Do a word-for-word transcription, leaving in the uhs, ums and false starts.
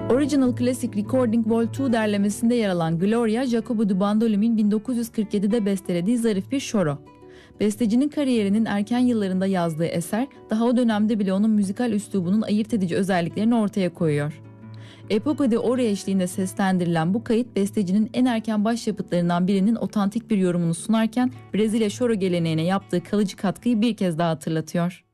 Original Classic Recording Vol. iki derlemesinde yer alan Gloria, Jacopo di Bandolim'in bin dokuz yüz kırk yedide bestelediği zarif bir şoro. Bestecinin kariyerinin erken yıllarında yazdığı eser, daha o dönemde bile onun müzikal üslubunun ayırt edici özelliklerini ortaya koyuyor. Epoca de Oro eşliğinde seslendirilen bu kayıt, bestecinin en erken başyapıtlarından birinin otantik bir yorumunu sunarken Brezilya şoro geleneğine yaptığı kalıcı katkıyı bir kez daha hatırlatıyor.